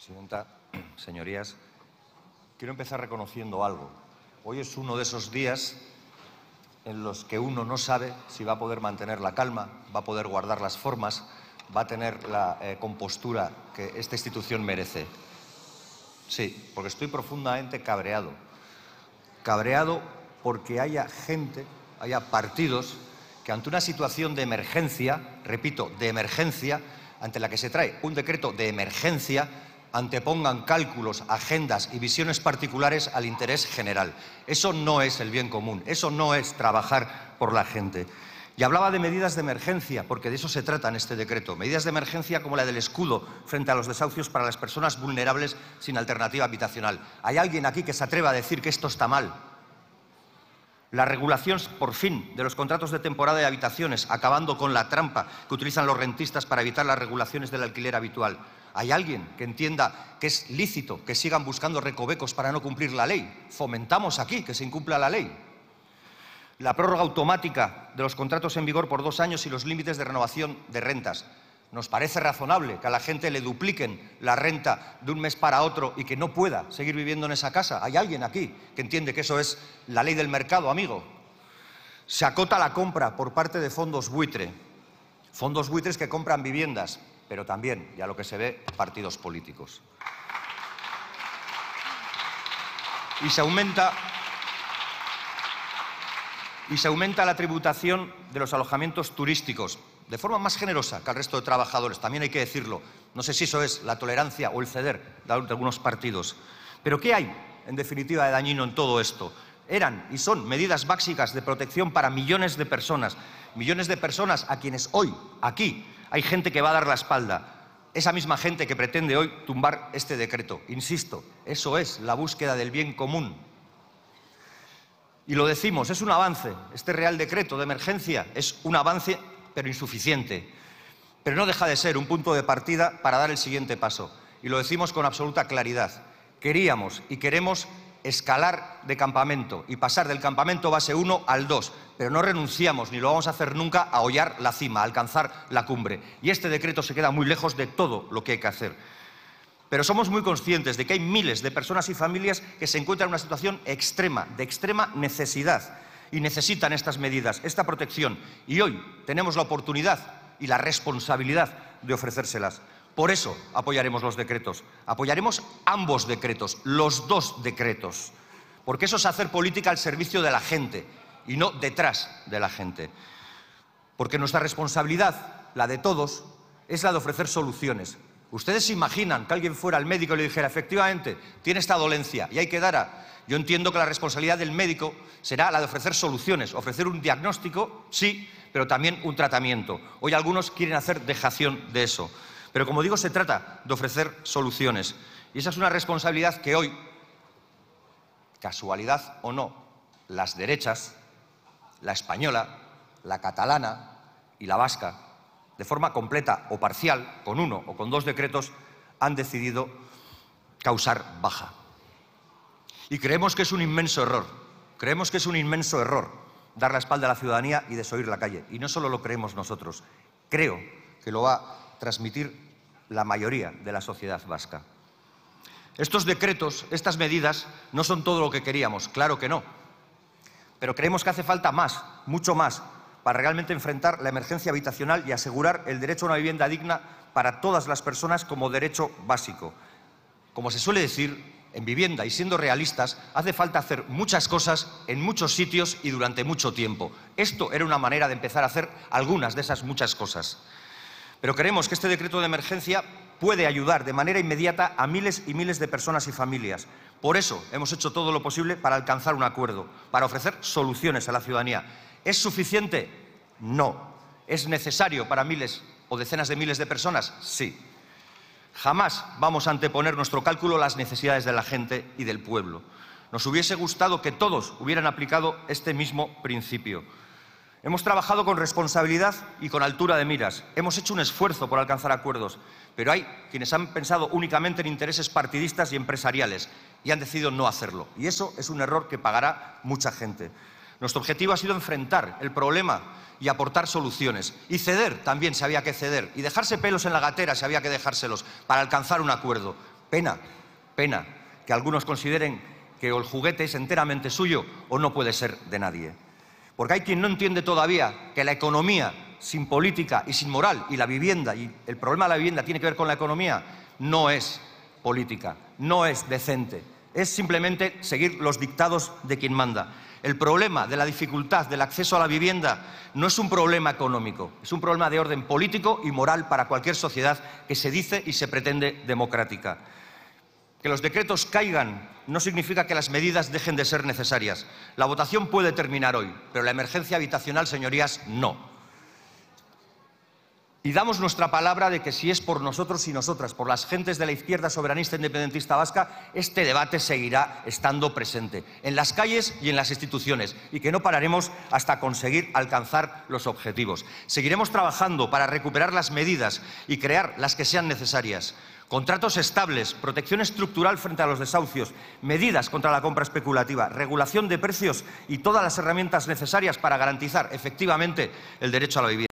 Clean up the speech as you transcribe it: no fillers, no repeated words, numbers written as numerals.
Presidenta, señorías, quiero empezar reconociendo algo. Hoy es uno de esos días en los que uno no sabe si va a poder mantener la calma, va a poder guardar las formas, va a tener la compostura que esta institución merece. Sí, porque estoy profundamente cabreado. Cabreado porque haya gente, haya partidos que ante una situación de emergencia, repito, de emergencia, ante la que se trae un decreto de emergencia, antepongan cálculos, agendas y visiones particulares al interés general. Eso no es el bien común, eso no es trabajar por la gente. Y hablaba de medidas de emergencia, porque de eso se trata en este decreto. Medidas de emergencia como la del escudo frente a los desahucios para las personas vulnerables sin alternativa habitacional. ¿Hay alguien aquí que se atreva a decir que esto está mal? La regulación, por fin, de los contratos de temporada de habitaciones, acabando con la trampa que utilizan los rentistas para evitar las regulaciones del alquiler habitual. ¿Hay alguien que entienda que es lícito que sigan buscando recovecos para no cumplir la ley? Fomentamos aquí que se incumpla la ley. La prórroga automática de los contratos en vigor por 2 años y los límites de renovación de rentas. ¿Nos parece razonable que a la gente le dupliquen la renta de un mes para otro y que no pueda seguir viviendo en esa casa? ¿Hay alguien aquí que entiende que eso es la ley del mercado, amigo? Se acota la compra por parte de fondos buitre. Fondos buitres que compran viviendas, pero también, ya lo que se ve, partidos políticos. Y se aumenta la tributación de los alojamientos turísticos, de forma más generosa que al resto de trabajadores, también hay que decirlo. No sé si eso es la tolerancia o el ceder de algunos partidos. Pero ¿qué hay, en definitiva, de dañino en todo esto? Eran y son medidas básicas de protección para millones de personas a quienes hoy, aquí, hay gente que va a dar la espalda. Esa misma gente que pretende hoy tumbar este decreto. Insisto, eso es la búsqueda del bien común. Y lo decimos, es un avance. Este Real Decreto de emergencia es un avance, pero insuficiente. Pero no deja de ser un punto de partida para dar el siguiente paso. Y lo decimos con absoluta claridad. Queríamos y queremos escalar de campamento y pasar del campamento base 1 al 2, pero no renunciamos, ni lo vamos a hacer nunca, a hollar la cima, a alcanzar la cumbre. Y este decreto se queda muy lejos de todo lo que hay que hacer. Pero somos muy conscientes de que hay miles de personas y familias que se encuentran en una situación extrema, de extrema necesidad, y necesitan estas medidas, esta protección. Y hoy tenemos la oportunidad y la responsabilidad de ofrecérselas. Por eso apoyaremos los decretos. Apoyaremos ambos decretos, los 2 decretos. Porque eso es hacer política al servicio de la gente y no detrás de la gente. Porque nuestra responsabilidad, la de todos, es la de ofrecer soluciones. ¿Ustedes se imaginan que alguien fuera al médico y le dijera, efectivamente, tiene esta dolencia y hay que dar? Yo entiendo que la responsabilidad del médico será la de ofrecer soluciones, ofrecer un diagnóstico, sí, pero también un tratamiento. Hoy algunos quieren hacer dejación de eso. Pero como digo, se trata de ofrecer soluciones. Y esa es una responsabilidad que hoy, casualidad o no, las derechas, la española, la catalana y la vasca, de forma completa o parcial, con 1 o con 2 decretos, han decidido causar baja. Y creemos que es un inmenso error. Creemos que es un inmenso error dar la espalda a la ciudadanía y desoír la calle. Y no solo lo creemos nosotros, creo que lo va a transmitir la mayoría de la sociedad vasca. Estos decretos, estas medidas, no son todo lo que queríamos, claro que no. Pero creemos que hace falta más, mucho más, para realmente enfrentar la emergencia habitacional y asegurar el derecho a una vivienda digna para todas las personas como derecho básico. Como se suele decir, en vivienda y siendo realistas, hace falta hacer muchas cosas en muchos sitios y durante mucho tiempo. Esto era una manera de empezar a hacer algunas de esas muchas cosas. Pero creemos que este decreto de emergencia puede ayudar de manera inmediata a miles y miles de personas y familias. Por eso hemos hecho todo lo posible para alcanzar un acuerdo, para ofrecer soluciones a la ciudadanía. ¿Es suficiente? No. ¿Es necesario para miles o decenas de miles de personas? Sí. Jamás vamos a anteponer nuestro cálculo a las necesidades de la gente y del pueblo. Nos hubiese gustado que todos hubieran aplicado este mismo principio. Hemos trabajado con responsabilidad y con altura de miras. Hemos hecho un esfuerzo por alcanzar acuerdos, pero hay quienes han pensado únicamente en intereses partidistas y empresariales y han decidido no hacerlo. Y eso es un error que pagará mucha gente. Nuestro objetivo ha sido enfrentar el problema y aportar soluciones. Y ceder también se había que ceder. Y dejarse pelos en la gatera se había que dejárselos para alcanzar un acuerdo. Pena que algunos consideren que el juguete es enteramente suyo o no puede ser de nadie. Porque hay quien no entiende todavía que la economía sin política y sin moral, y la vivienda, y el problema de la vivienda tiene que ver con la economía, no es política, no es decente. Es simplemente seguir los dictados de quien manda. El problema de la dificultad del acceso a la vivienda no es un problema económico, es un problema de orden político y moral para cualquier sociedad que se dice y se pretende democrática. Que los decretos caigan no significa que las medidas dejen de ser necesarias. La votación puede terminar hoy, pero la emergencia habitacional, señorías, no. Y damos nuestra palabra de que si es por nosotros y nosotras, por las gentes de la izquierda soberanista independentista vasca, este debate seguirá estando presente en las calles y en las instituciones, y que no pararemos hasta conseguir alcanzar los objetivos. Seguiremos trabajando para recuperar las medidas y crear las que sean necesarias. Contratos estables, protección estructural frente a los desahucios, medidas contra la compra especulativa, regulación de precios y todas las herramientas necesarias para garantizar efectivamente el derecho a la vivienda.